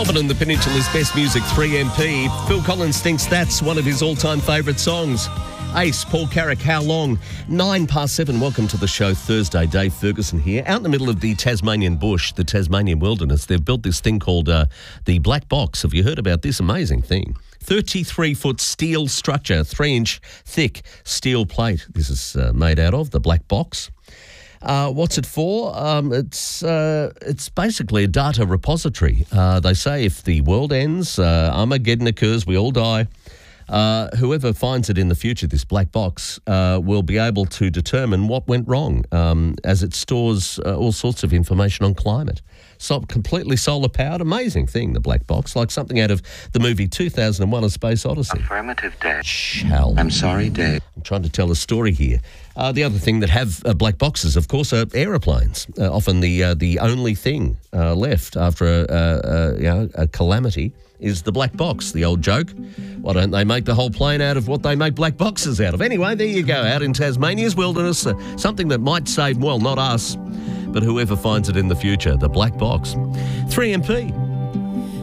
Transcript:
Melbourne and the Peninsula's best music, 3MP. Phil Collins thinks that's one of his all-time favourite songs. Ace, Paul Carrick, How Long? 7:09. Welcome to the show Thursday. Dave Ferguson here. Out in the middle of the Tasmanian bush, the Tasmanian wilderness, they've built this thing called the Black Box. Have you heard about this amazing thing? 33-foot steel structure, 3-inch thick steel plate. This is made out of the Black Box. What's it for? It's basically a data repository. They say if the world ends, Armageddon occurs, we all die, whoever finds it in the future, this black box, will be able to determine what went wrong, as it stores all sorts of information on climate. So completely solar-powered, amazing thing, the black box, like something out of the movie 2001: A Space Odyssey. Affirmative, Dave. Shall. I'm sorry, Dave. I'm trying to tell a story here. The other thing that have black boxes, of course, are aeroplanes. Often the only thing left after a calamity is the black box. The old joke, why don't they make the whole plane out of what they make black boxes out of? Anyway, there you go, out in Tasmania's wilderness, something that might save, well, not us, but whoever finds it in the future, the black box. 3MP.